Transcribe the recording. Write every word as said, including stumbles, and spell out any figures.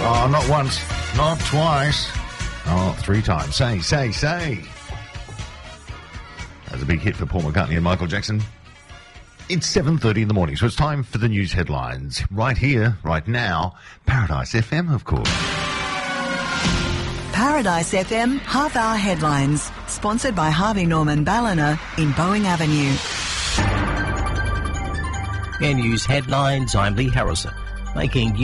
Oh, not once, not twice, oh, three times. Say, say, say. That's a big hit for Paul McCartney and Michael Jackson. It's seven thirty in the morning, so it's time for the news headlines. Right here, right now, Paradise F M, of course. Paradise F M half-hour headlines, sponsored by Harvey Norman Ballina in Boeing Avenue. Air News headlines, I'm Lee Harrison, making